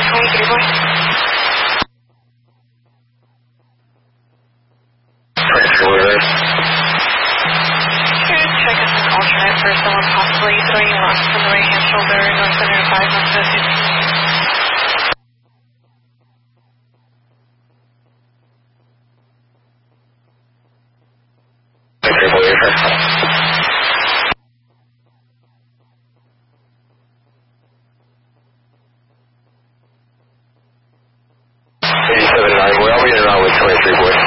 23 boy. 23 boy, right? Here, check as an alternate for someone possibly throwing left from the right hand shoulder, north center 5 on the 15. Boy, I'll be in and out with 23 boy.